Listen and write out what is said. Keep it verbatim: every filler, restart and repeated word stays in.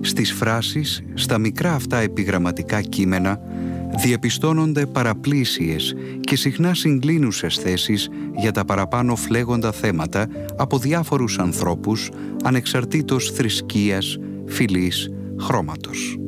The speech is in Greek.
Στις φράσεις, στα μικρά αυτά επιγραμματικά κείμενα, διαπιστώνονται παραπλήσιες και συχνά συγκλίνουσες θέσεις για τα παραπάνω φλέγοντα θέματα από διάφορους ανθρώπους, ανεξαρτήτως θρησκείας, φυλής, χρώματος.